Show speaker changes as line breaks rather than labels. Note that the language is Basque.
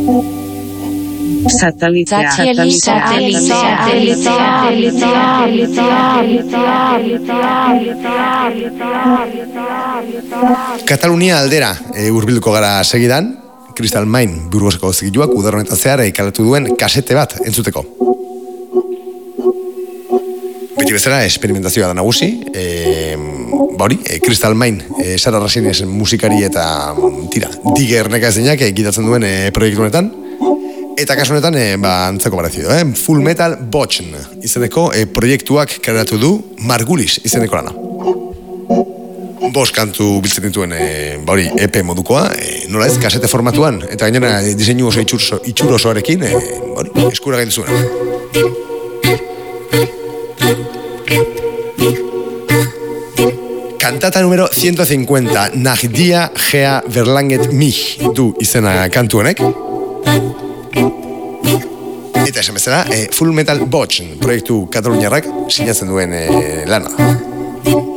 Satelitea.
Katalunia aldera hurbilduko gara segidan, Crystal Mine Burgoseko zigiluak udaronetan zehar kalatu duen kasete bat entzuteko. Beti bezala, esperimentazioa da nagusi, Crystal Mine, Sara Rasinez musikari eta Digger nekazeinak gidatzen duen proiektu honetan. Eta kasu honetan, antzeko barazido, Full Metal Botchen izeneko proiektuak kareratu du Margulis izeneko lana. 5 kantu biltzen dituen EP modukoa, nola ez, kasete formatuan, eta gainera diseinu oso itxur osoarekin, eskura gain zuena. Kantata numero 150, Nahdia Gea Verlanget mich du izena kantu honek. Eta esan bezala, Full Metal Botchen proiektu kataluniarrak sinatzen duen lana.